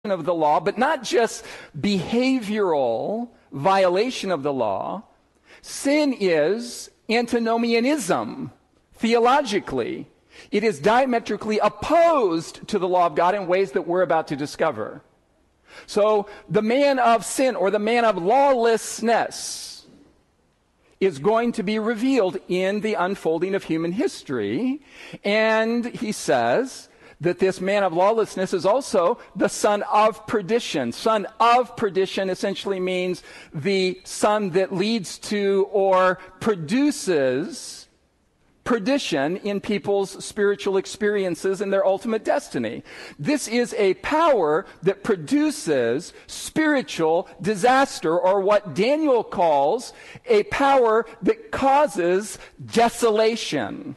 of the law, but not just behavioral violation of the law. Sin is antinomianism, theologically. It is diametrically opposed to the law of God in ways that we're about to discover. So the man of sin, or the man of lawlessness, is going to be revealed in the unfolding of human history. And he says that this man of lawlessness is also the son of perdition. Son of perdition essentially means the son that leads to or produces perdition in people's spiritual experiences and their ultimate destiny. This is a power that produces spiritual disaster, or what Daniel calls a power that causes desolation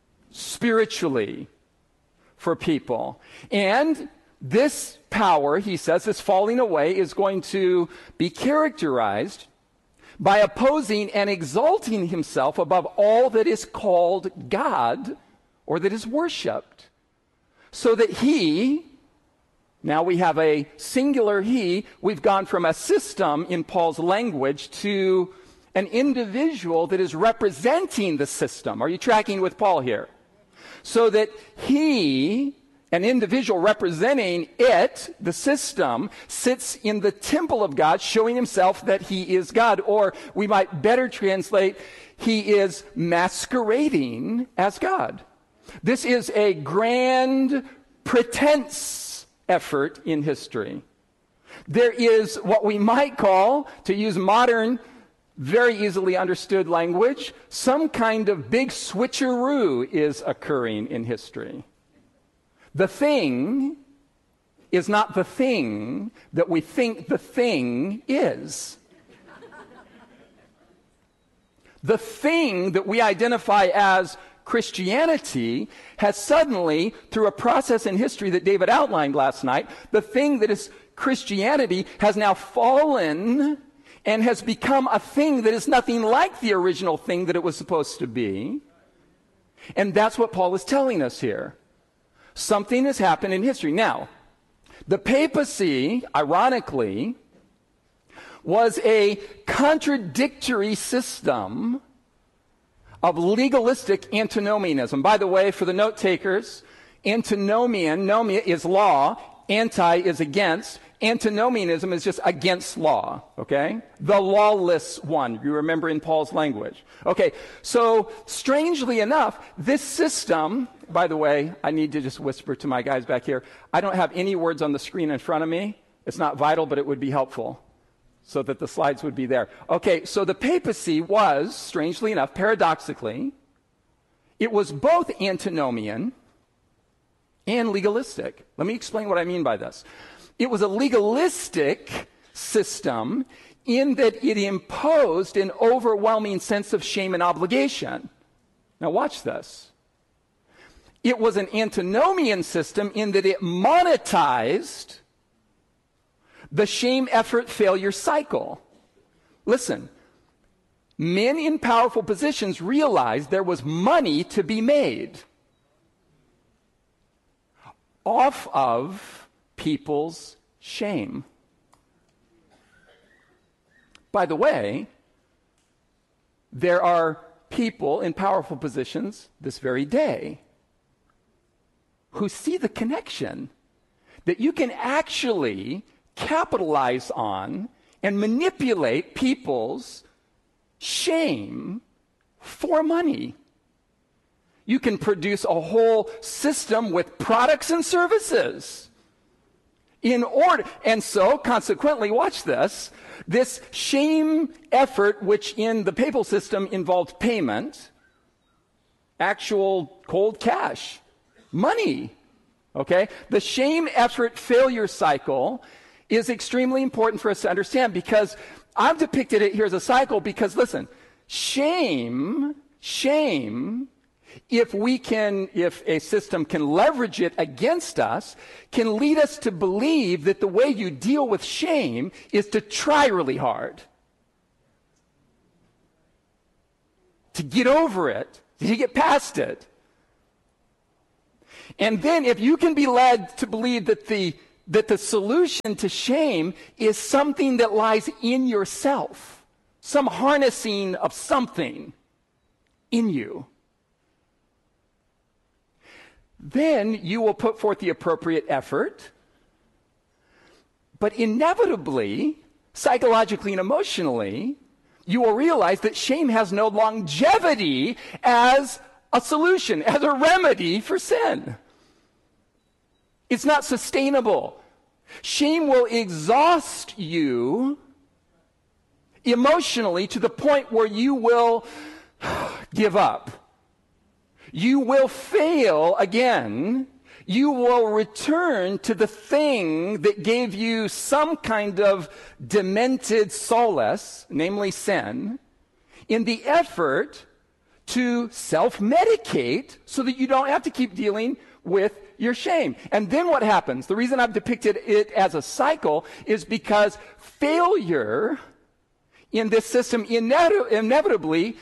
spiritually for people. And this power, he says, this falling away is going to be characterized by opposing and exalting himself above all that is called God or that is worshiped. So that he, now we have a singular he, we've gone from a system in Paul's language to an individual that is representing the system. Are you tracking with Paul here? So that he, an individual representing it, the system, sits in the temple of God, showing himself that he is God. Or we might better translate, he is masquerading as God. This is a grand pretense effort in history. There is what we might call, to use modern, very easily understood language, some kind of big switcheroo is occurring in history. The thing is not the thing that we think the thing is. The thing that we identify as Christianity has suddenly, through a process in history that David outlined last night, the thing that is Christianity has now fallen and has become a thing that is nothing like the original thing that it was supposed to be. And that's what Paul is telling us here. Something has happened in history. Now, the papacy, ironically, was a contradictory system of legalistic antinomianism. By the way, for the note takers, antinomian, nomia is law, anti is against. Antinomianism is just against law, okay? The lawless one, you remember in Paul's language. Okay, so strangely enough, this system, by the way, I need to just whisper to my guys back here, I don't have any words on the screen in front of me. It's not vital, but it would be helpful so that the slides would be there. Okay, so the papacy was, strangely enough, paradoxically, it was both antinomian and legalistic. Let me explain what I mean by this. It was a legalistic system in that it imposed an overwhelming sense of shame and obligation. Now watch this. It was an antinomian system in that it monetized the shame, effort, failure cycle. Listen, men in powerful positions realized there was money to be made off of people's shame. By the way, there are people in powerful positions this very day who see the connection that you can actually capitalize on and manipulate people's shame for money. You can produce a whole system with products and services in order, and so consequently, watch this, this shame effort, which in the papal system involved payment, actual cold cash, money, okay? The shame effort failure cycle is extremely important for us to understand, because I've depicted it here as a cycle because, listen, shame, if a system can leverage it against us, can lead us to believe that the way you deal with shame is to try really hard. To get over it, to get past it. And then if you can be led to believe that the that the solution to shame is something that lies in yourself, some harnessing of something in you. Then you will put forth the appropriate effort, but inevitably, psychologically and emotionally, you will realize that shame has no longevity as a solution, as a remedy for sin. It's not sustainable. Shame will exhaust you emotionally to the point where you will give up. You will fail again. You will return to the thing that gave you some kind of demented solace, namely sin, in the effort to self-medicate so that you don't have to keep dealing with your shame. And then what happens? The reason I've depicted it as a cycle is because failure in this system inevitably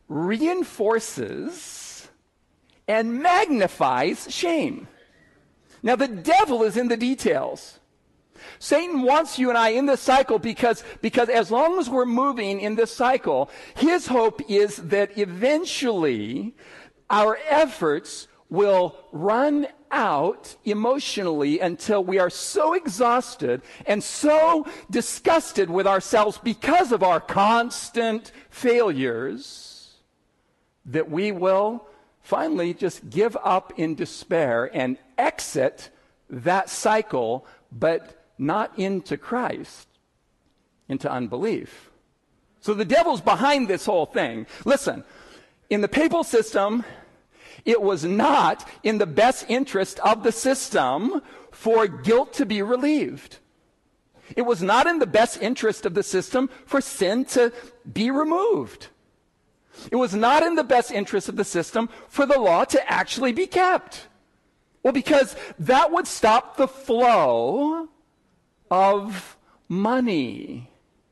reinforces and magnifies shame. Now, the devil is in the details. Satan wants you and I in this cycle because as long as we're moving in this cycle, his hope is that eventually our efforts will run out emotionally until we are so exhausted and so disgusted with ourselves because of our constant failures that we will finally just give up in despair and exit that cycle, but not into Christ, into unbelief. So the devil's behind this whole thing. Listen, in the papal system, it was not in the best interest of the system for guilt to be relieved. It was not in the best interest of the system for sin to be removed. It was not in the best interest of the system for the law to actually be kept. Well, because that would stop the flow of money.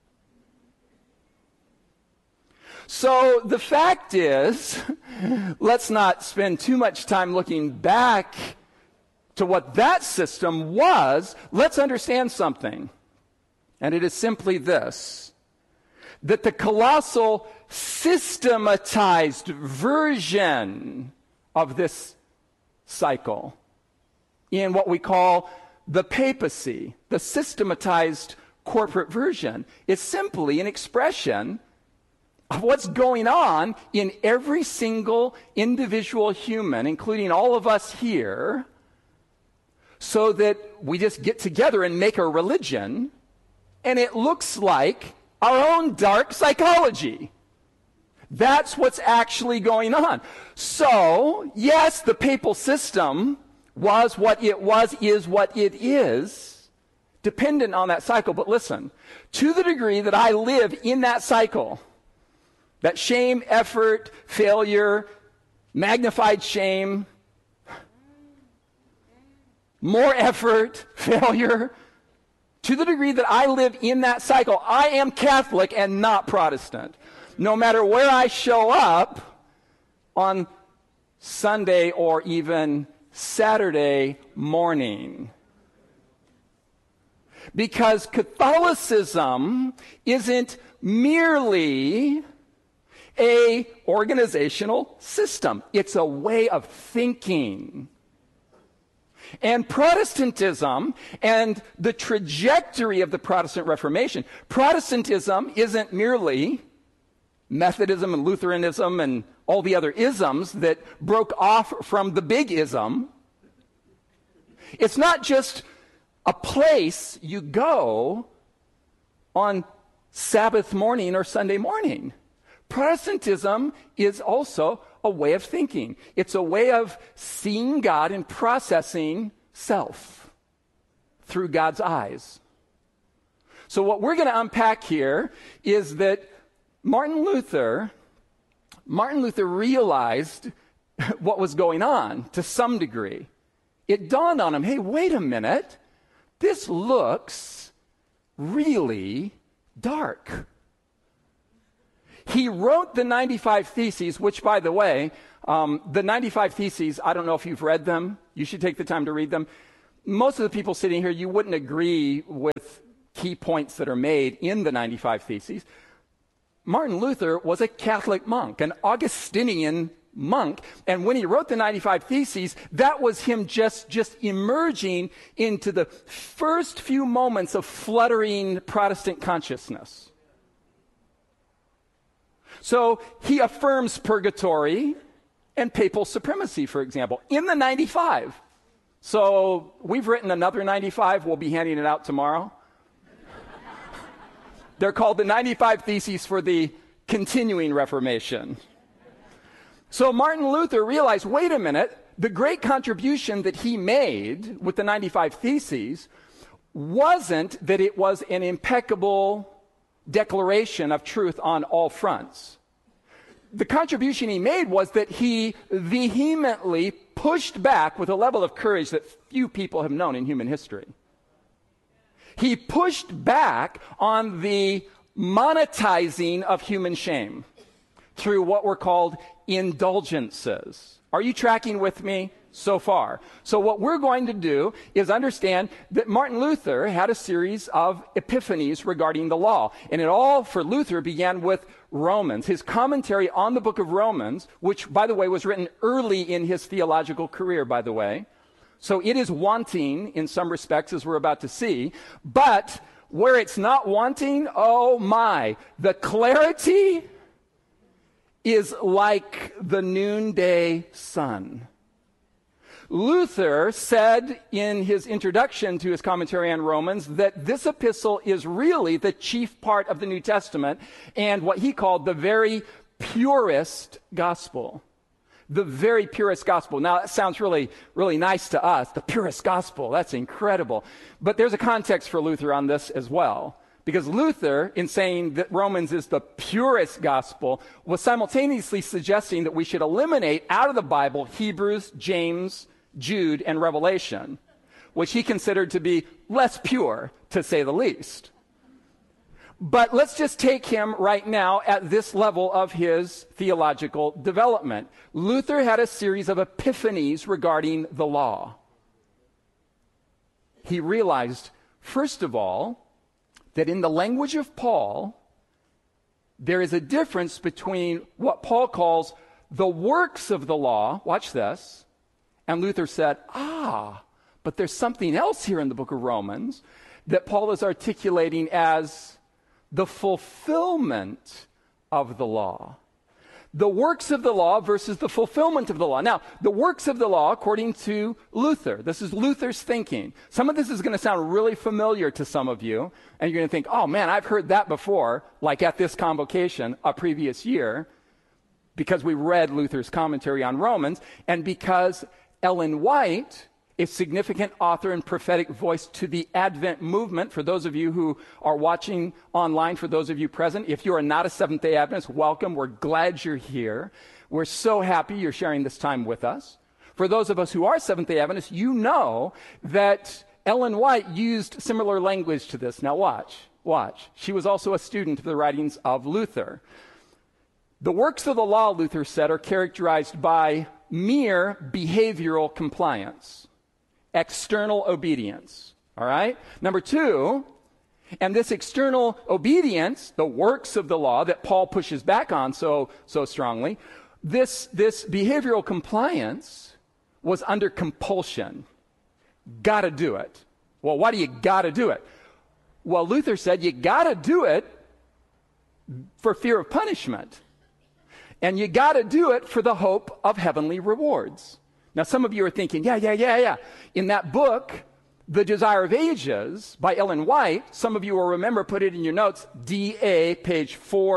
So the fact is, let's not spend too much time looking back to what that system was. Let's understand something. And it is simply this, that the colossal systematized version of this cycle in what we call the papacy, the systematized corporate version, is simply an expression of what's going on in every single individual human, including all of us here, so that we just get together and make a religion, and it looks like our own dark psychology. That's what's actually going on. So, yes, the papal system was what it was, is what it is, dependent on that cycle. But listen, to the degree that I live in that cycle, that shame, effort, failure, magnified shame, more effort, failure, to the degree that I live in that cycle, I am Catholic and not Protestant. No matter where I show up on Sunday or even Saturday morning. Because Catholicism isn't merely an organizational system. It's a way of thinking. And Protestantism and the trajectory of the Protestant Reformation, Protestantism isn't merely Methodism and Lutheranism and all the other isms that broke off from the big ism. It's not just a place you go on Sabbath morning or Sunday morning. Protestantism is also a way of thinking. It's a way of seeing God and processing self through God's eyes. So what we're going to unpack here is that Martin Luther realized what was going on to some degree. It dawned on him, hey, wait a minute, this looks really dark. He wrote the 95 Theses, which, by the way, the 95 Theses, I don't know if you've read them. You should take the time to read them. most of the people sitting here, you wouldn't agree with key points that are made in the 95 Theses. Martin Luther was a Catholic monk, an Augustinian monk, and when he wrote the 95 Theses, that was him just emerging into the first few moments of fluttering Protestant consciousness. So he affirms purgatory and papal supremacy, for example, in the 95. So we've written another 95. We'll be handing it out tomorrow. They're called the 95 Theses for the Continuing Reformation. So Martin Luther realized, wait a minute, the great contribution that he made with the 95 Theses wasn't that it was an impeccable declaration of truth on all fronts. The contribution he made was that he vehemently pushed back with a level of courage that few people have known in human history. He pushed back on the monetizing of human shame through what were called indulgences. Are you tracking with me so far? So what we're going to do is understand that Martin Luther had a series of epiphanies regarding the law. And it all, for Luther, began with Romans. His commentary on the book of Romans, which, by the way, was written early in his theological career, by the way. So it is wanting in some respects, as we're about to see. But where it's not wanting, oh my, the clarity is like the noonday sun. Luther said in his introduction to his commentary on Romans that this epistle is really the chief part of the New Testament and what he called the very purest gospel. The very purest gospel. Now, that sounds really, really nice to us. The purest gospel. That's incredible. But there's a context for Luther on this as well. Because Luther, in saying that Romans is the purest gospel, was simultaneously suggesting that we should eliminate out of the Bible Hebrews, James, Jude, and Revelation, which he considered to be less pure, to say the least. But let's just take him right now at this level of his theological development. Luther had a series of epiphanies regarding the law. He realized, first of all, that in the language of Paul, there is a difference between what Paul calls the works of the law. Watch this. And Luther said, but there's something else here in the book of Romans that Paul is articulating as the fulfillment of the law. The works of the law versus the fulfillment of the law. Now, the works of the law, according to Luther, this is Luther's thinking. Some of this is going to sound really familiar to some of you, and you're going to think, oh man, I've heard that before, like at this convocation a previous year, because we read Luther's commentary on Romans, and because Ellen White, a significant author and prophetic voice to the Advent movement. For those of you who are watching online, for those of you present, if you are not a Seventh-day Adventist, welcome. We're glad you're here. We're so happy you're sharing this time with us. For those of us who are Seventh-day Adventists, you know that Ellen White used similar language to this. Now watch. She was also a student of the writings of Luther. The works of the law, Luther said, are characterized by mere behavioral compliance. External obedience. All right? Number two, and this external obedience, the works of the law that Paul pushes back on so strongly, this behavioral compliance was under compulsion. Gotta do it. Well, why do you gotta do it? Well, Luther said you gotta do it for fear of punishment. And you gotta do it for the hope of heavenly rewards. Now, some of you are thinking, yeah. In that book, The Desire of Ages, by Ellen White, some of you will remember, put it in your notes, DA, page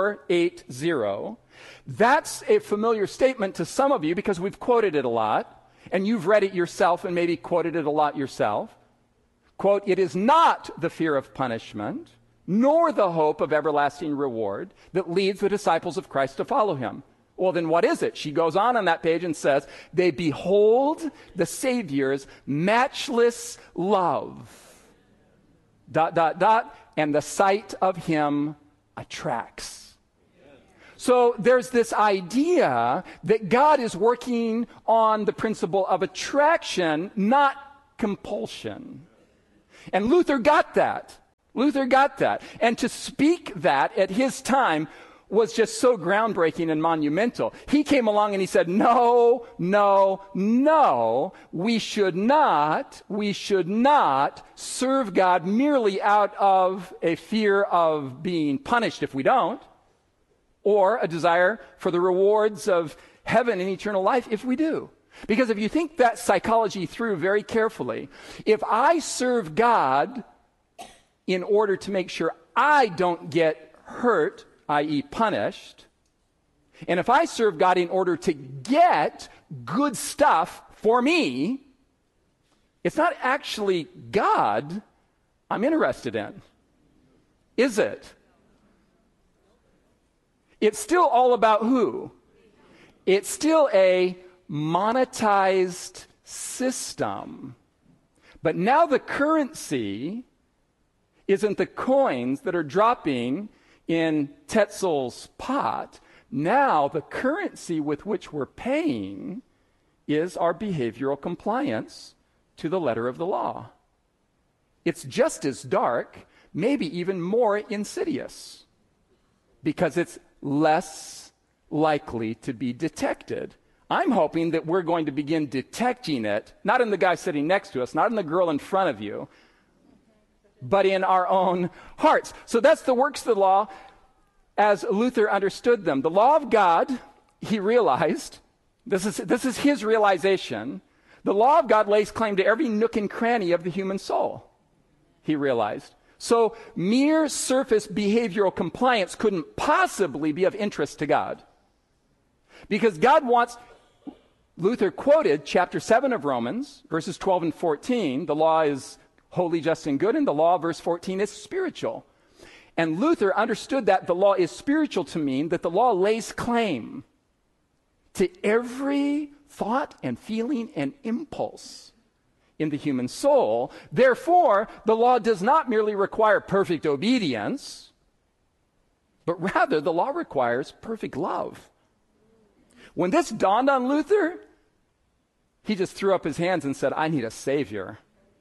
480. That's a familiar statement to some of you because we've quoted it a lot, and you've read it yourself and maybe quoted it a lot yourself. Quote, "It is not the fear of punishment, nor the hope of everlasting reward that leads the disciples of Christ to follow him." Well, then what is it? She goes on that page and says, "They behold the Savior's matchless love, ... and the sight of him attracts." So there's this idea that God is working on the principle of attraction, not compulsion. And Luther got that. Luther got that. And to speak that at his time was just so groundbreaking and monumental. He came along and he said, no, we should not serve God merely out of a fear of being punished if we don't, or a desire for the rewards of heaven and eternal life if we do. Because if you think that psychology through very carefully, if I serve God in order to make sure I don't get hurt, i.e. punished, and if I serve God in order to get good stuff for me, it's not actually God I'm interested in, is it? It's still all about who? It's still a monetized system. But now the currency isn't the coins that are dropping in Tetzel's pot. Now the currency with which we're paying is our behavioral compliance to the letter of the law. It's just as dark, maybe even more insidious, because it's less likely to be detected. I'm hoping that we're going to begin detecting it, not in the guy sitting next to us, not in the girl in front of you, but in our own hearts. So that's the works of the law as Luther understood them. The law of God, he realized, this is his realization, the law of God lays claim to every nook and cranny of the human soul, he realized. So mere surface behavioral compliance couldn't possibly be of interest to God. Because God wants, Luther quoted chapter 7 of Romans, verses 12 and 14. The law is holy, just, and good, and the law, verse 14, is spiritual. And Luther understood that the law is spiritual to mean that the law lays claim to every thought and feeling and impulse in the human soul. Therefore, the law does not merely require perfect obedience, but rather the law requires perfect love. When this dawned on Luther, he just threw up his hands and said, I need a savior.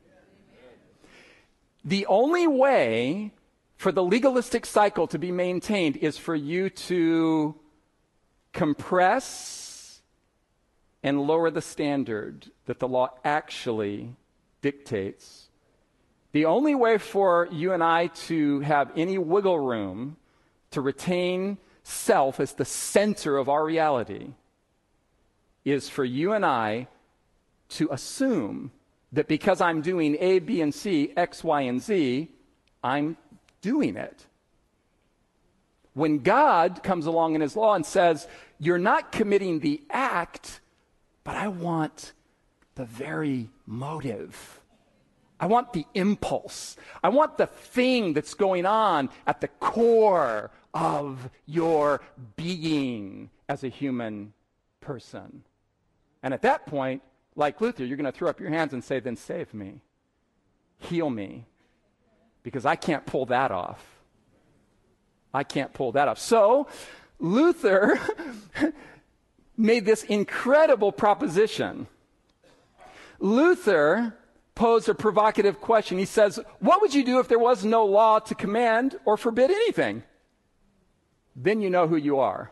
The only way for the legalistic cycle to be maintained is for you to compress and lower the standard that the law actually dictates. The only way for you and I to have any wiggle room to retain self as the center of our reality is for you and I to assume that because I'm doing A, B, and C, X, Y, and Z, I'm doing it. When God comes along in his law and says, you're not committing the act, but I want the very motive. I want the impulse. I want the thing that's going on at the core of your being as a human person. And at that point, like Luther, you're going to throw up your hands and say, then save me. Heal me. Because I can't pull that off. I can't pull that off. So, Luther made this incredible proposition. Luther posed a provocative question. He says, what would you do if there was no law to command or forbid anything? Then you know who you are.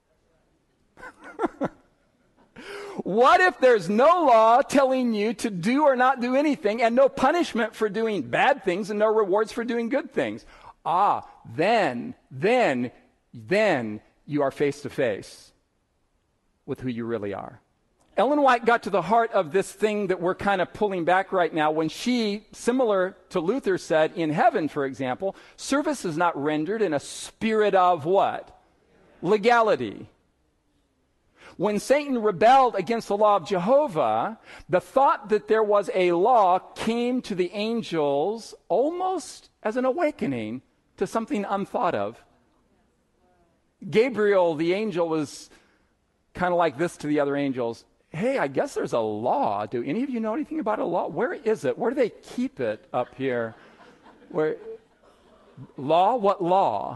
What if there's no law telling you to do or not do anything, and no punishment for doing bad things and no rewards for doing good things? Then you are face to face with who you really are. Ellen White got to the heart of this thing that we're kind of pulling back right now when she, similar to Luther, said, in heaven, for example, service is not rendered in a spirit of what? Legality. When Satan rebelled against the law of Jehovah, the thought that there was a law came to the angels almost as an awakening to something unthought of. Gabriel, the angel, was kind of like this to the other angels. Hey, I guess there's a law. Do any of you know anything about a law? Where is it? Where do they keep it up here? Where? Law? What law?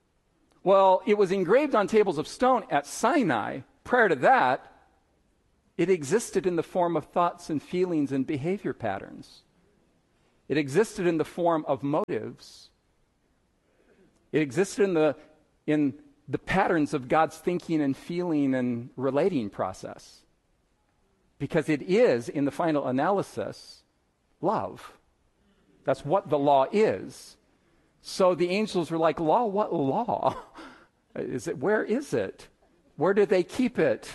Well, it was engraved on tables of stone at Sinai. Prior to that, It existed in the form of thoughts and feelings and behavior patterns. It existed in the form of motives. It existed in the patterns of God's thinking and feeling and relating process. Because it is, in the final analysis, love. That's what the law is. So the angels were like, law? What law? Where is it? Where do they keep it?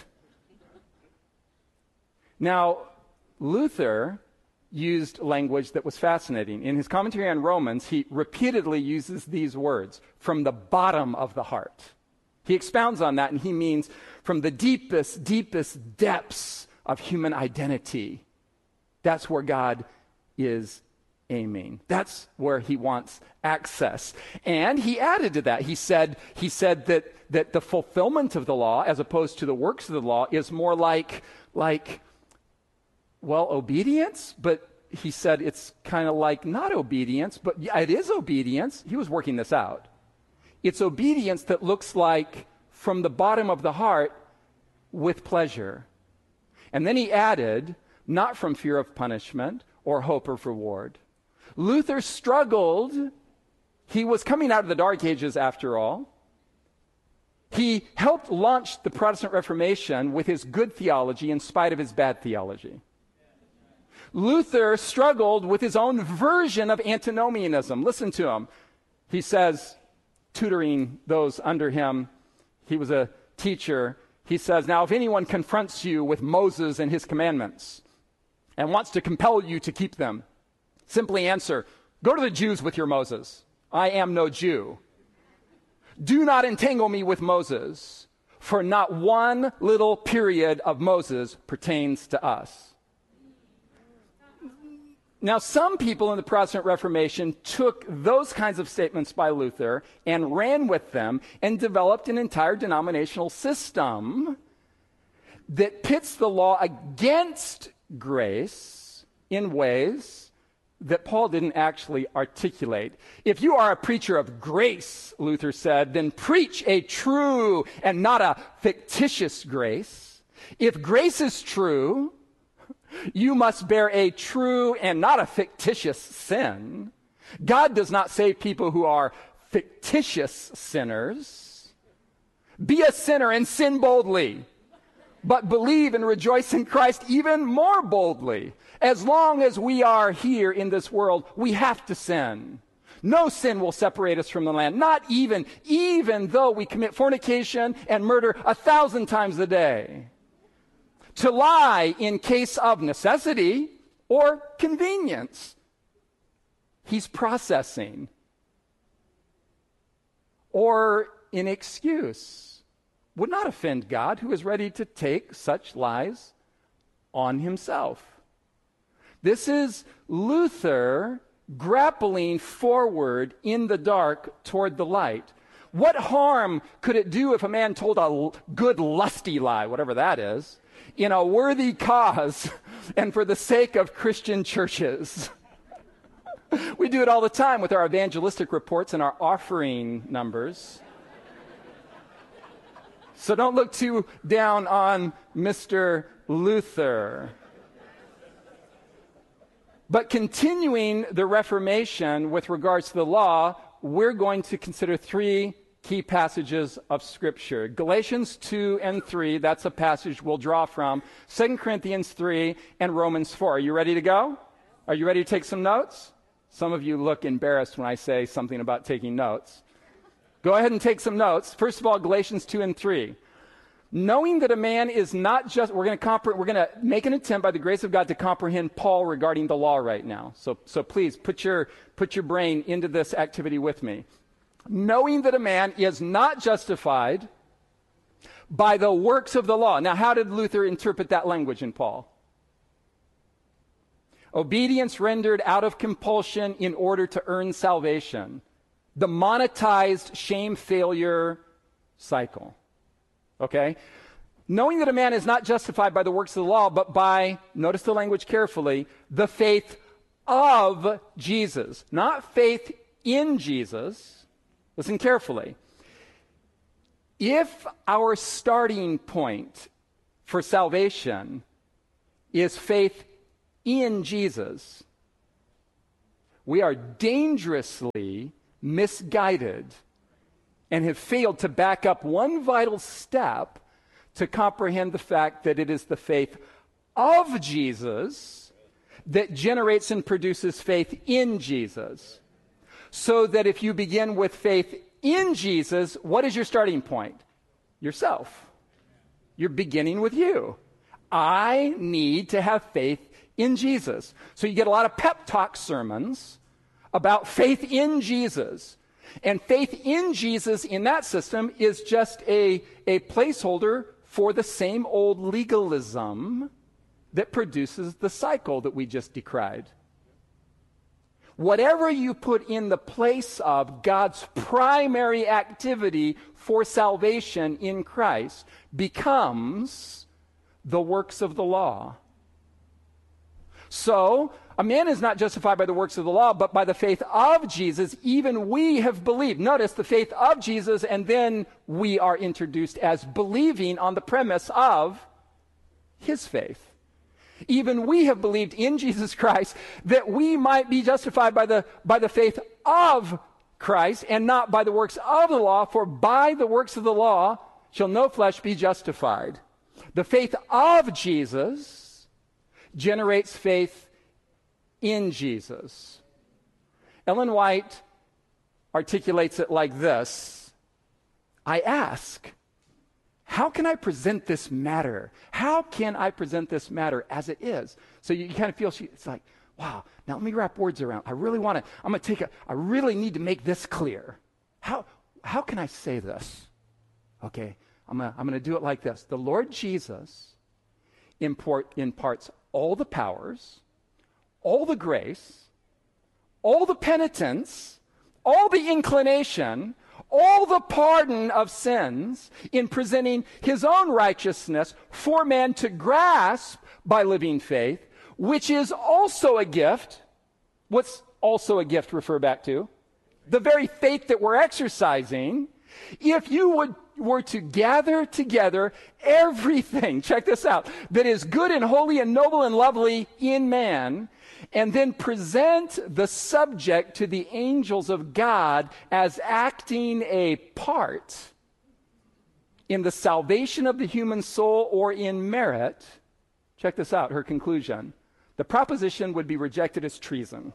Now, Luther used language that was fascinating. In his commentary on Romans, he repeatedly uses these words, from the bottom of the heart. He expounds on that, and he means from the deepest depths of human identity. That's where God is aiming. That's where he wants access. And he added to that. He said that the fulfillment of the law, as opposed to the works of the law, is more like obedience, but he said it's kind of like not obedience, but yeah, it is obedience. He was working this out. It's obedience that looks like from the bottom of the heart with pleasure. And then he added, not from fear of punishment or hope of reward. Luther struggled. He was coming out of the Dark Ages after all. He helped launch the Protestant Reformation with his good theology in spite of his bad theology. Luther struggled with his own version of antinomianism. Listen to him. He says, tutoring those under him, he was a teacher. He says, now if anyone confronts you with Moses and his commandments and wants to compel you to keep them, simply answer, go to the Jews with your Moses. I am no Jew. Do not entangle me with Moses, for not one little period of Moses pertains to us. Now, some people in the Protestant Reformation took those kinds of statements by Luther and ran with them and developed an entire denominational system that pits the law against grace in ways that Paul didn't actually articulate. If you are a preacher of grace, Luther said, then preach a true and not a fictitious grace. If grace is true, you must bear a true and not a fictitious sin. God does not save people who are fictitious sinners. Be a sinner and sin boldly, but believe and rejoice in Christ even more boldly. As long as we are here in this world, we have to sin. No sin will separate us from the land, not even though we commit fornication and murder 1,000 times a day. To lie in case of necessity or convenience, he's processing. Or in excuse, would not offend God, who is ready to take such lies on himself. This is Luther grappling forward in the dark toward the light. What harm could it do if a man told a good lusty lie, whatever that is, in a worthy cause and for the sake of Christian churches? We do it all the time with our evangelistic reports and our offering numbers. So don't look too down on Mr. Luther. But continuing the Reformation with regards to the law, we're going to consider three key passages of Scripture. Galatians 2 and 3, that's a passage we'll draw from. 2 Corinthians 3 and Romans 4. Are you ready to go? Are you ready to take some notes? Some of you look embarrassed when I say something about taking notes. Go ahead and take some notes. First of all, Galatians 2 and 3. Knowing that a man is not just, we're going to make an attempt by the grace of God to comprehend Paul regarding the law right now. So please put your brain into this activity with me. Knowing that a man is not justified by the works of the law. Now, how did Luther interpret that language in Paul? Obedience rendered out of compulsion in order to earn salvation. The monetized shame failure cycle. Okay? Knowing that a man is not justified by the works of the law, but by, notice the language carefully, the faith of Jesus. Not faith in Jesus. Listen carefully. If our starting point for salvation is faith in Jesus. We are dangerously misguided and have failed to back up one vital step to comprehend the fact that it is the faith of Jesus that generates and produces faith in Jesus. So that if you begin with faith in Jesus, what is your starting point? Yourself. You're beginning with you. I need to have faith in Jesus. So you get a lot of pep talk sermons about faith in Jesus. And faith in Jesus in that system is just a placeholder for the same old legalism that produces the cycle that we just decried. Whatever you put in the place of God's primary activity for salvation in Christ becomes the works of the law. So, a man is not justified by the works of the law, but by the faith of Jesus. Even we have believed. Notice the faith of Jesus, and then we are introduced as believing on the premise of his faith. Even we have believed in Jesus Christ that we might be justified by the faith of Christ and not by the works of the law, for by the works of the law shall no flesh be justified. The faith of Jesus generates faith in Jesus. Ellen White articulates it like this: I ask, how can I present this matter? How can I present this matter as it is? So you kind of feel it's like, wow, now let me wrap words around. I really need to make this clear. How can I say this? Okay, I'm going to do it like this. The Lord Jesus imparts all the powers, all the grace, all the penitence, all the inclination, all the pardon of sins in presenting his own righteousness for man to grasp by living faith, which is also a gift. What's also a gift refer back to? The very faith that we're exercising. If you were to gather together everything, check this out, that is good and holy and noble and lovely in man, and then present the subject to the angels of God as acting a part in the salvation of the human soul or in merit, check this out, her conclusion. The proposition would be rejected as treason.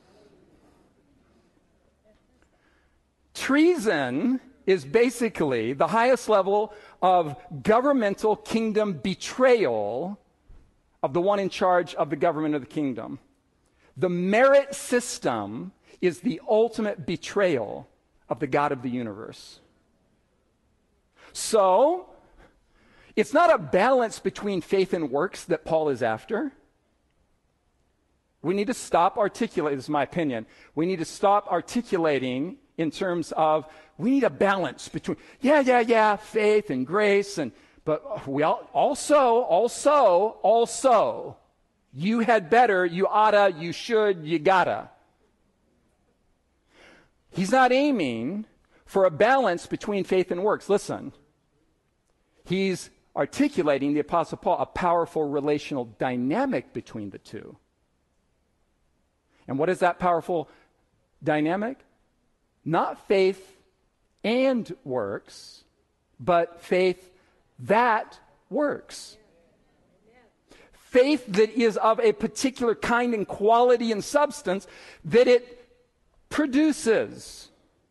Treason is basically the highest level of governmental kingdom betrayal of the one in charge of the government of the kingdom. The merit system is the ultimate betrayal of the God of the universe. So, it's not a balance between faith and works that Paul is after. We need to stop articulating, this is my opinion, we need to stop articulating in terms of, we need a balance between, faith and grace, but we also, you had better, you oughta, you should, you gotta. He's not aiming for a balance between faith and works. Listen, he's articulating, the Apostle Paul, a powerful relational dynamic between the two. And what is that powerful dynamic? Not faith and works, but faith that works. Faith that is of a particular kind and quality and substance that it produces.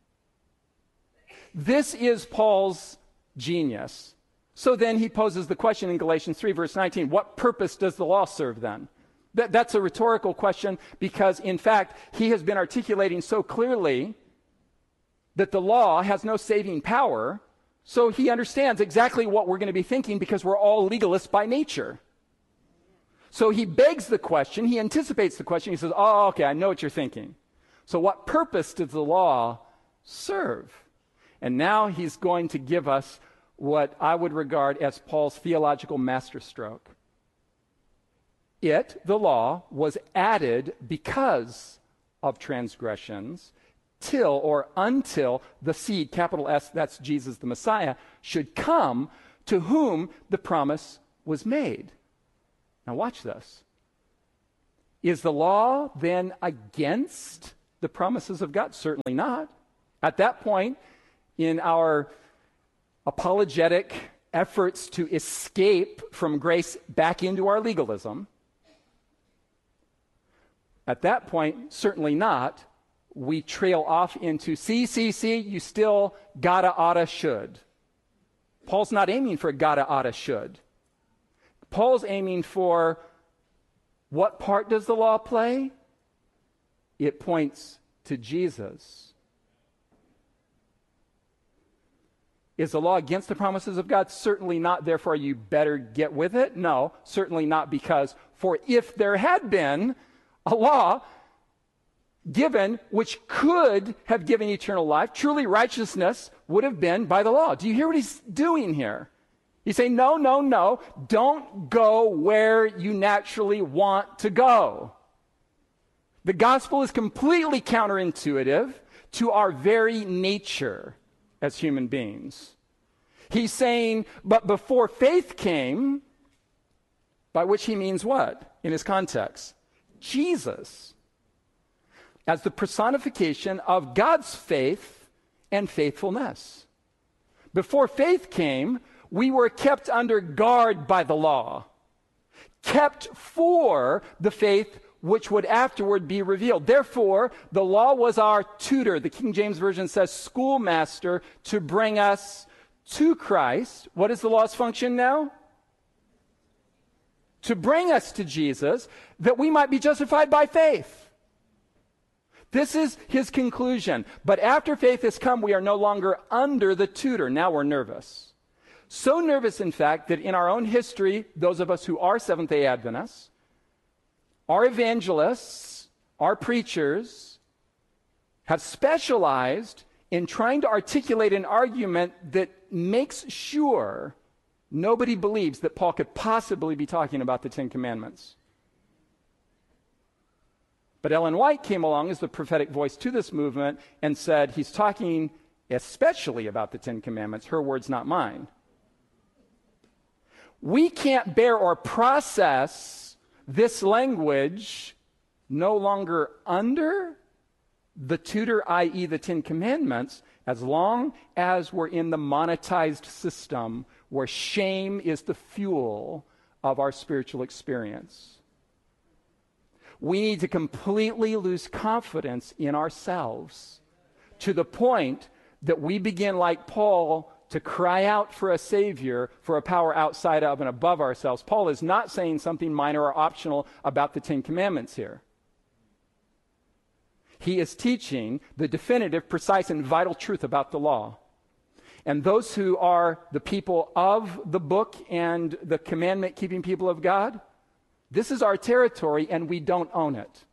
This is Paul's genius. So then he poses the question in Galatians 3, verse 19, what purpose does the law serve then? That's a rhetorical question because, in fact, he has been articulating so clearly that the law has no saving power, so he understands exactly what we're going to be thinking because we're all legalists by nature. So he begs the question, he anticipates the question, he says, oh, okay, I know what you're thinking. So what purpose does the law serve? And now he's going to give us what I would regard as Paul's theological masterstroke. The law, was added because of transgressions till or until the seed, capital S, that's Jesus the Messiah, should come to whom the promise was made. Now watch this. Is the law then against the promises of God? Certainly not. At that point, in our apologetic efforts to escape from grace back into our legalism, at that point, certainly not. We trail off into, see, you still gotta, oughta, should. Paul's not aiming for gotta, oughta, should. Paul's aiming for, what part does the law play? It points to Jesus. Is the law against the promises of God? Certainly not. Therefore, you better get with it? No, certainly not, because for if there had been a law given which could have given eternal life, truly righteousness would have been by the law. Do you hear what he's doing here? He's saying, no, don't go where you naturally want to go. The gospel is completely counterintuitive to our very nature as human beings. He's saying, but before faith came, by which he means what in his context? Jesus, as the personification of God's faith and faithfulness. Before faith came, we were kept under guard by the law, kept for the faith which would afterward be revealed. Therefore, the law was our tutor. The King James Version says schoolmaster, to bring us to Christ. What is the law's function now? To bring us to Jesus, that we might be justified by faith. This is his conclusion. But after faith has come, we are no longer under the tutor. Now we're nervous. So nervous, in fact, that in our own history, those of us who are Seventh-day Adventists, our evangelists, our preachers, have specialized in trying to articulate an argument that makes sure nobody believes that Paul could possibly be talking about the Ten Commandments. But Ellen White came along as the prophetic voice to this movement and said, he's talking especially about the Ten Commandments, her words, not mine. We can't bear or process this language no longer under the tutor, i.e. the Ten Commandments, as long as we're in the monetized system where shame is the fuel of our spiritual experience. We need to completely lose confidence in ourselves to the point that we begin, like Paul, to cry out for a Savior, for a power outside of and above ourselves. Paul is not saying something minor or optional about the Ten Commandments here. He is teaching the definitive, precise, and vital truth about the law. And those who are the people of the book and the commandment-keeping people of God, this is our territory, and we don't own it.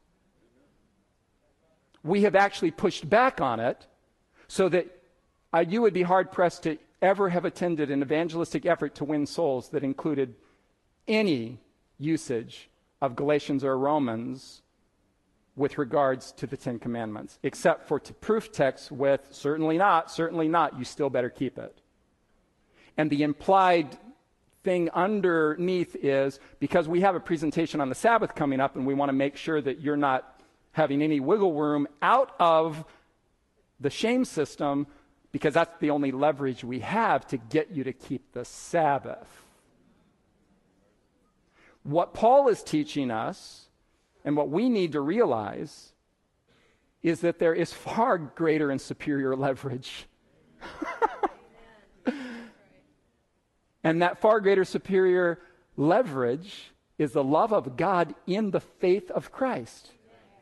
We have actually pushed back on it so that you would be hard-pressed to ever have attended an evangelistic effort to win souls that included any usage of Galatians or Romans with regards to the Ten Commandments, except for to proof texts with certainly not, you still better keep it. And the implied thing underneath is, because we have a presentation on the Sabbath coming up and we want to make sure that you're not having any wiggle room out of the shame system, because that's the only leverage we have to get you to keep the Sabbath. What Paul is teaching us, and what we need to realize, is that there is far greater and superior leverage. And that far greater superior leverage is the love of God in the faith of Christ.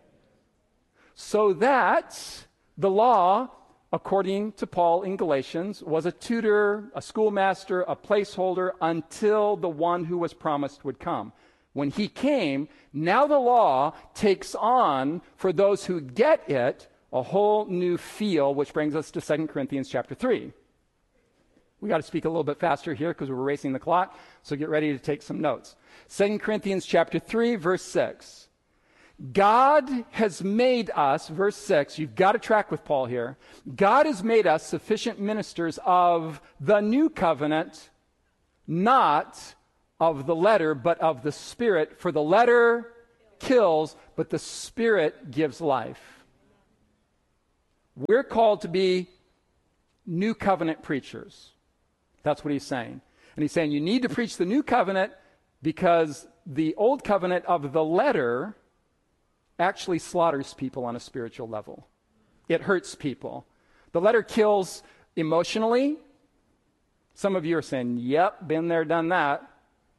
So that the law, according to Paul in Galatians, was a tutor, a schoolmaster, a placeholder until the one who was promised would come. When he came, now the law takes on, for those who get it, a whole new feel, which brings us to 2 Corinthians chapter 3. We got to speak a little bit faster here because we're racing the clock, so get ready to take some notes. 2 Corinthians chapter 3, verse 6. God has made us, verse 6, you've got to track with Paul here. God has made us sufficient ministers of the new covenant, not of the letter, but of the Spirit. For the letter kills, but the Spirit gives life. We're called to be new covenant preachers. That's what he's saying. And he's saying you need to preach the new covenant because the old covenant of the letter actually slaughters people on a spiritual level. It hurts people. The letter kills emotionally. Some of you are saying, yep, been there, done that.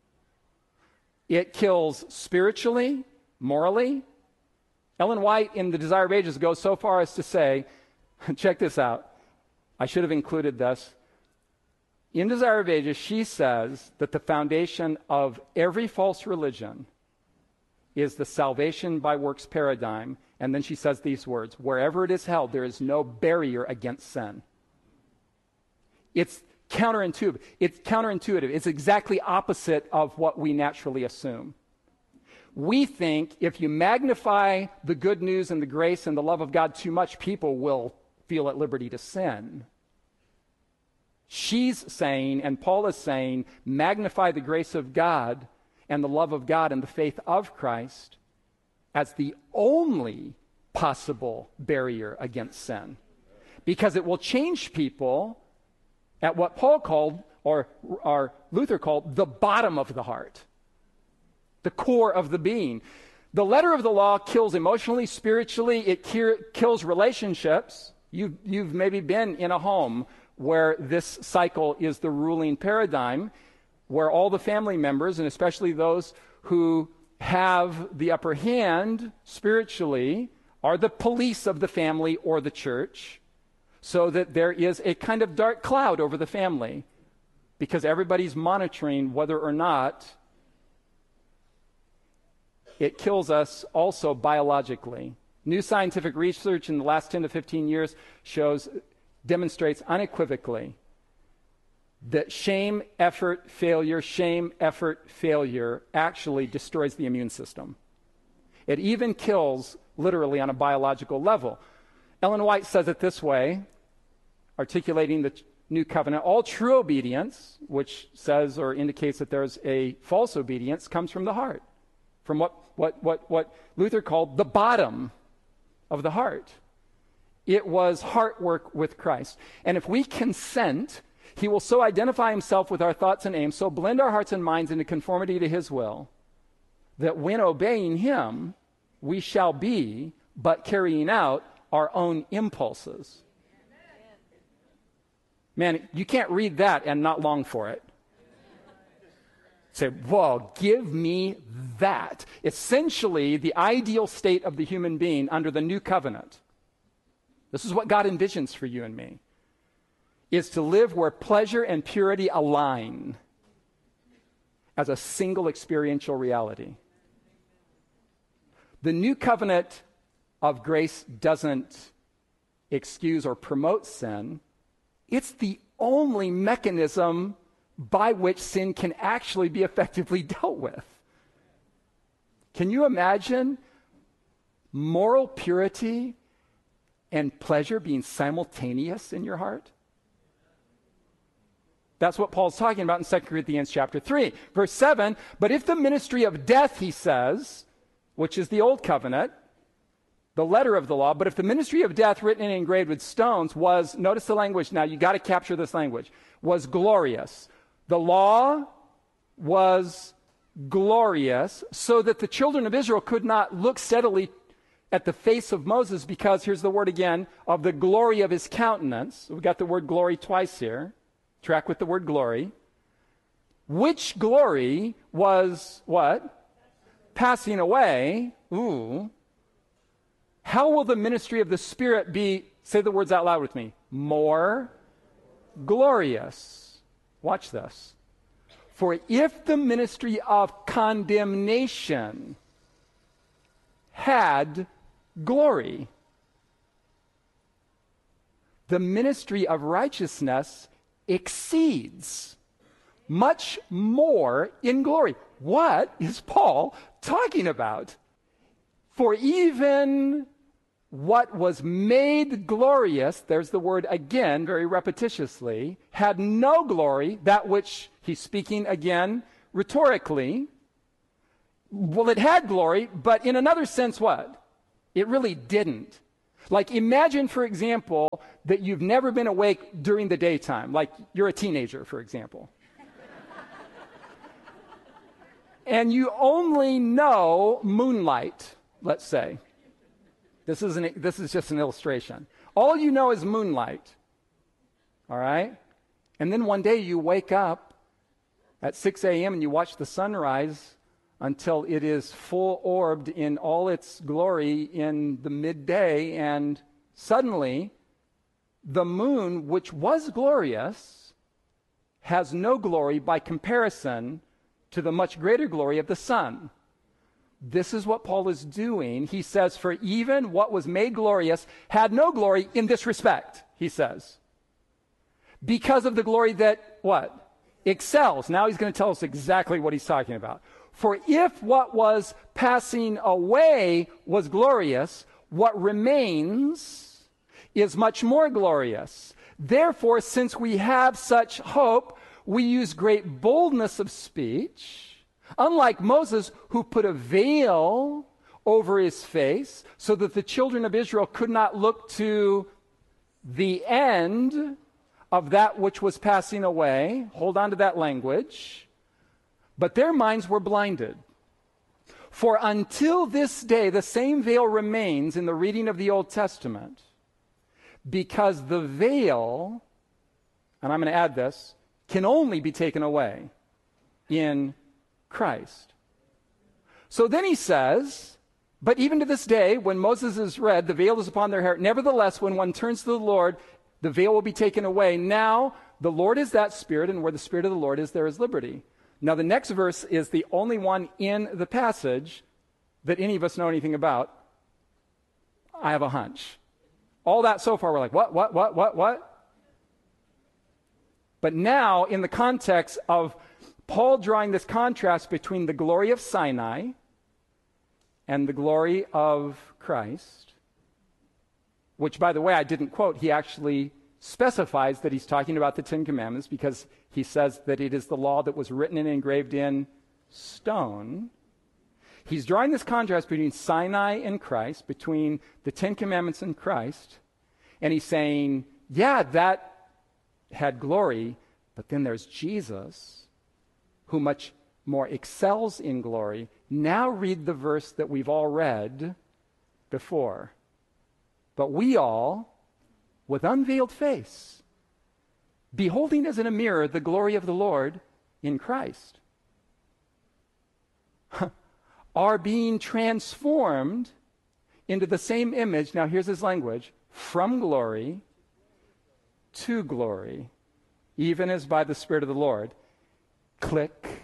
It kills spiritually, morally. Ellen White in The Desire of Ages goes so far as to say, check this out. I should have included this. In Desire of Ages, she says that the foundation of every false religion is the salvation by works paradigm. And then she says these words, wherever it is held, there is no barrier against sin. It's counterintuitive. It's exactly opposite of what we naturally assume. We think if you magnify the good news and the grace and the love of God too much, people will feel at liberty to sin. She's saying, and Paul is saying, magnify the grace of God and the love of God and the faith of Christ as the only possible barrier against sin. Because it will change people at what Paul called, or Luther called, the bottom of the heart, the core of the being. The letter of the law kills emotionally, spiritually. It kills relationships. You've maybe been in a home where this cycle is the ruling paradigm, where all the family members, and especially those who have the upper hand spiritually, are the police of the family or the church, so that there is a kind of dark cloud over the family, because everybody's monitoring whether or not it kills us also biologically. New scientific research in the last 10 to 15 years demonstrates unequivocally that shame, effort, failure actually destroys the immune system. It even kills literally on a biological level. Ellen White says it this way, articulating the new covenant: all true obedience, which says or indicates that there's a false obedience, comes from the heart, from what Luther called the bottom of the heart. It was heart work with Christ. And if we consent, he will so identify himself with our thoughts and aims, so blend our hearts and minds into conformity to his will, that when obeying him, we shall be but carrying out our own impulses. Man, you can't read that and not long for it. Say, whoa, give me that. Essentially, the ideal state of the human being under the new covenant, this is what God envisions for you and me, is to live where pleasure and purity align as a single experiential reality. The new covenant of grace doesn't excuse or promote sin. It's the only mechanism by which sin can actually be effectively dealt with. Can you imagine moral purity and pleasure being simultaneous in your heart? That's what Paul's talking about in 2 Corinthians chapter 3. Verse 7, but if the ministry of death, he says, which is the old covenant, the letter of the law, but if the ministry of death written and engraved with stones was, notice the language now, you got to capture this language, was glorious. The law was glorious so that the children of Israel could not look steadily at the face of Moses because, here's the word again, of the glory of his countenance. We've got the word glory twice here. Track with the word glory. Which glory was what? Passing away. Ooh. How will the ministry of the Spirit be, say the words out loud with me, more glorious? Watch this. For if the ministry of condemnation had glory, the ministry of righteousness exceeds much more in glory. What is Paul talking about? For even what was made glorious, there's the word again, very repetitiously, had no glory, that which, he's speaking again, rhetorically, well, it had glory, but in another sense, what? It really didn't. Like, imagine, for example, that you've never been awake during the daytime. Like, you're a teenager, for example. And you only know moonlight, let's say. This is just an illustration. All you know is moonlight. All right? And then one day you wake up at 6 a.m. and you watch the sunrise until it is full orbed in all its glory in the midday, and suddenly the moon, which was glorious, has no glory by comparison to the much greater glory of the sun. This is what Paul is doing. He says, for even what was made glorious had no glory in this respect, he says. Because of the glory that, what? Excels. Now he's going to tell us exactly what he's talking about. For if what was passing away was glorious, what remains is much more glorious. Therefore, since we have such hope, we use great boldness of speech, unlike Moses, who put a veil over his face so that the children of Israel could not look to the end of that which was passing away. Hold on to that language. But their minds were blinded. For until this day, the same veil remains in the reading of the Old Testament, because the veil, and I'm going to add this, can only be taken away in Christ. So then he says, but even to this day, when Moses is read, the veil is upon their hair. Nevertheless, when one turns to the Lord, the veil will be taken away. Now, the Lord is that Spirit, and where the Spirit of the Lord is, there is liberty. Now, the next verse is the only one in the passage that any of us know anything about. I have a hunch. All that so far, we're like, what? But now, in the context of Paul drawing this contrast between the glory of Sinai and the glory of Christ, which, by the way, I didn't quote, he actually specifies that he's talking about the Ten Commandments because he says that it is the law that was written and engraved in stone. He's drawing this contrast between Sinai and Christ, between the Ten Commandments and Christ, and he's saying, yeah, that had glory, but then there's Jesus, who much more excels in glory. Now read the verse that we've all read before. But we all, with unveiled face, beholding as in a mirror the glory of the Lord in Christ, are being transformed into the same image, now here's his language, from glory to glory, even as by the Spirit of the Lord. Click.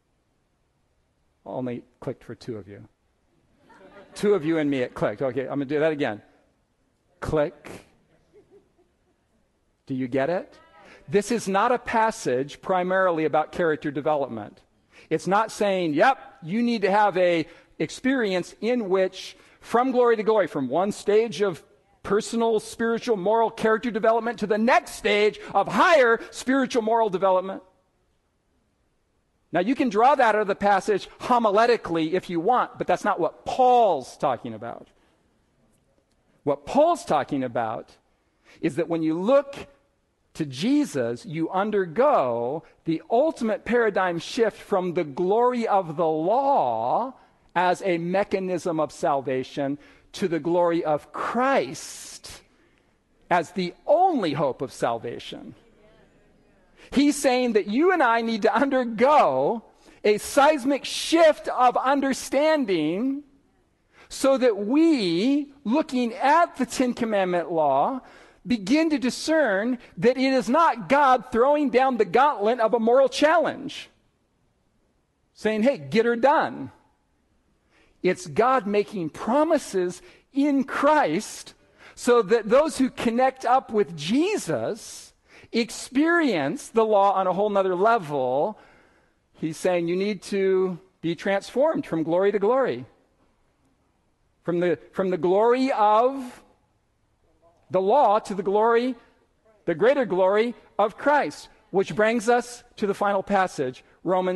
Only clicked for two of you. Two of you and me, it clicked. Okay, I'm going to do that again. Click. Do you get it? This is not a passage primarily about character development. It's not saying, yep, you need to have a experience in which from glory to glory, from one stage of personal, spiritual, moral character development to the next stage of higher spiritual moral development. Now, you can draw that out of the passage homiletically if you want, but that's not what Paul's talking about. What Paul's talking about is that when you look to Jesus, you undergo the ultimate paradigm shift from the glory of the law as a mechanism of salvation to the glory of Christ as the only hope of salvation. He's saying that you and I need to undergo a seismic shift of understanding so that we, looking at the Ten Commandment law, begin to discern that it is not God throwing down the gauntlet of a moral challenge, saying, hey, get her done. It's God making promises in Christ so that those who connect up with Jesus experience the law on a whole nother level. He's saying you need to be transformed from glory to glory. From the glory of the law to the glory, the greater glory of Christ. Which brings us to the final passage, Romans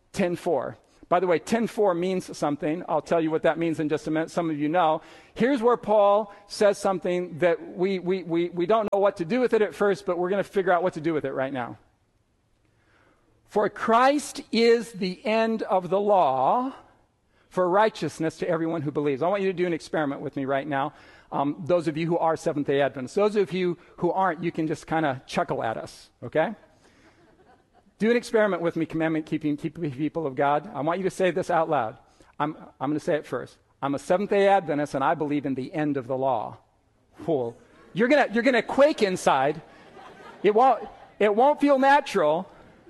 10:4. By the way, 10:4 means something. I'll tell you what that means in just a minute. Some of you know. Here's where Paul says something that we don't know what to do with it at first, but we're going to figure out what to do with it right now. For Christ is the end of the law for righteousness to everyone who believes. I want you to do an experiment with me right now. Those of you who are Seventh-day Adventists. Those of you who aren't, you can just kind of chuckle at us, okay? Do an experiment with me, commandment-keeping people of God. I want you to say this out loud. I'm going to say it first. I'm a Seventh-day Adventist, and I believe in the end of the law. Cool. You're gonna quake inside. It won't feel natural.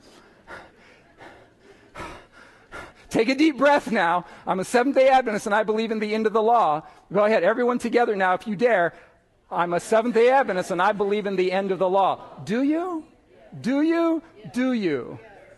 Take a deep breath now. I'm a Seventh-day Adventist, and I believe in the end of the law. Go ahead, everyone together now, if you dare. I'm a Seventh-day Adventist, and I believe in the end of the law. Do you? Do you? Do you?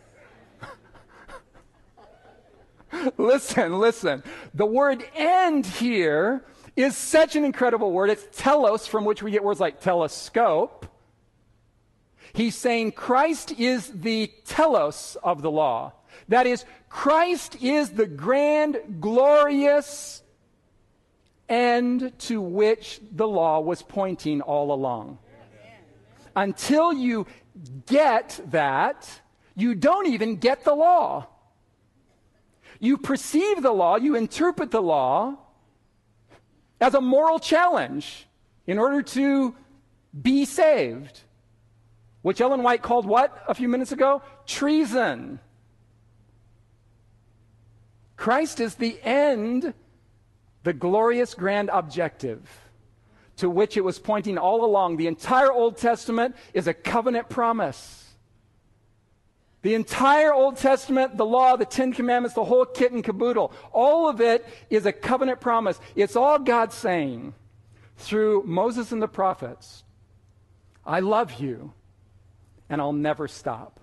Listen. The word end here is such an incredible word. It's telos, from which we get words like telescope. He's saying Christ is the telos of the law. That is, Christ is the grand, glorious end to which the law was pointing all along. Until you get that, you don't even get the law. You perceive the law, you interpret the law as a moral challenge in order to be saved. Which Ellen White called what a few minutes ago? Treason. Christ is the end, the glorious grand objective to which it was pointing all along. The entire Old Testament is a covenant promise. The entire Old Testament, the law, the Ten Commandments, the whole kit and caboodle, all of it is a covenant promise. It's all God saying through Moses and the prophets, I love you and I'll never stop.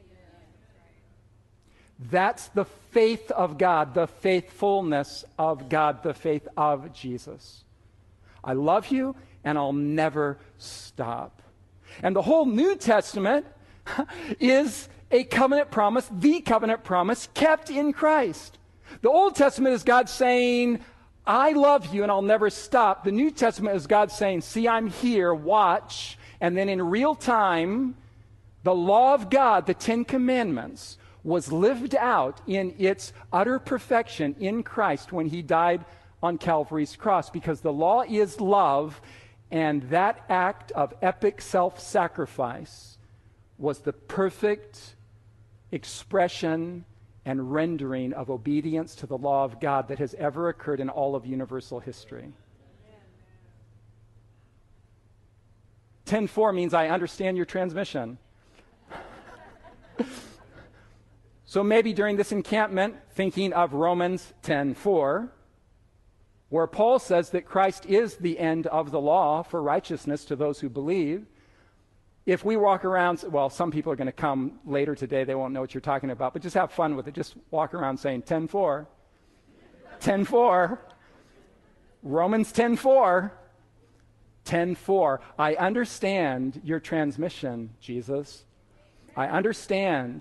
That's the faith of God, the faithfulness of God, the faith of Jesus. I love you, and I'll never stop. And the whole New Testament is a covenant promise, the covenant promise kept in Christ. The Old Testament is God saying, I love you, and I'll never stop. The New Testament is God saying, see, I'm here, watch. And then in real time, the law of God, the Ten Commandments, was lived out in its utter perfection in Christ when he died on Calvary's cross, because the law is love, and that act of epic self-sacrifice was the perfect expression and rendering of obedience to the law of God that has ever occurred in all of universal history. 10:4 means I understand your transmission. So maybe during this encampment, thinking of Romans 10:4, where Paul says that Christ is the end of the law for righteousness to those who believe. If we walk around, well, some people are going to come later today, they won't know what you're talking about, but just have fun with it. Just walk around saying 10:4, 10:4, Romans 10:4, 10:4. I understand your transmission, Jesus. I understand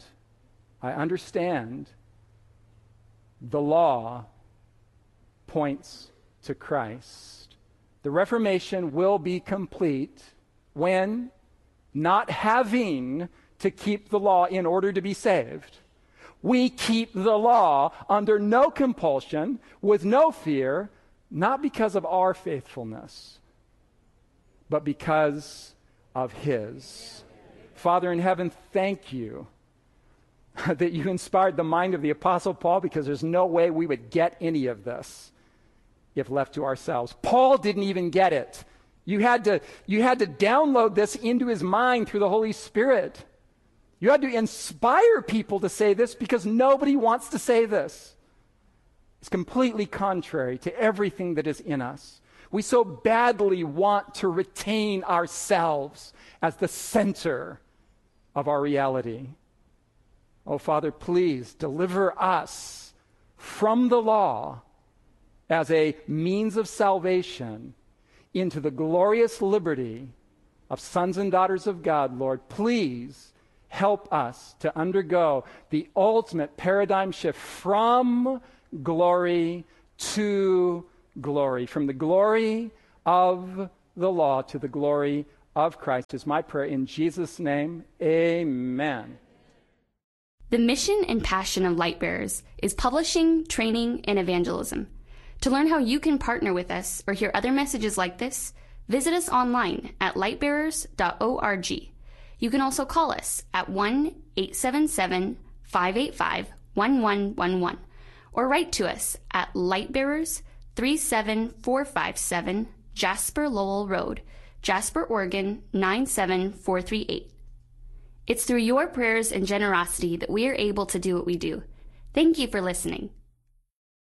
the law points to Christ. The Reformation will be complete when, not having to keep the law in order to be saved, we keep the law under no compulsion, with no fear, not because of our faithfulness, but because of His. Father in heaven, thank you that you inspired the mind of the Apostle Paul, because there's no way we would get any of this if left to ourselves. Paul didn't even get it. You had to download this into his mind through the Holy Spirit. You had to inspire people to say this, because nobody wants to say this. It's completely contrary to everything that is in us. We so badly want to retain ourselves as the center of our reality. Oh, Father, please deliver us from the law as a means of salvation into the glorious liberty of sons and daughters of God, Lord. Please help us to undergo the ultimate paradigm shift from glory to glory, from the glory of the law to the glory of Christ is my prayer in Jesus' name. Amen. The mission and passion of Lightbearers is publishing, training, and evangelism. To learn how you can partner with us or hear other messages like this, visit us online at lightbearers.org. You can also call us at 1-877-585-1111 or write to us at Lightbearers, 37457 Jasper Lowell Road, Jasper, Oregon 97438. It's through your prayers and generosity that we are able to do what we do. Thank you for listening.